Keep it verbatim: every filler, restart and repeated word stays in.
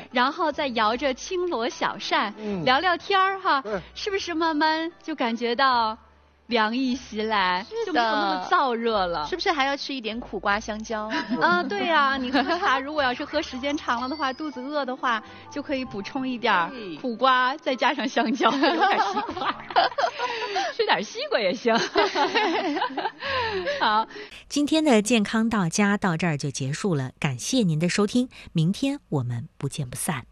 然后再摇着轻罗小扇， 嗯聊聊天儿哈， 嗯是不是慢慢就感觉到凉意袭来，就没有那么燥热了？ 是不是还要吃一点苦瓜香蕉？ 啊，对呀、你喝茶如果要是喝时间长了的话，肚子饿的话，就可以补充一点儿对苦瓜，再加上香蕉，有点西瓜，吃点西瓜也行。好， 今天的健康到家到这儿就结束了，感谢您的收听，明天我们不见不散。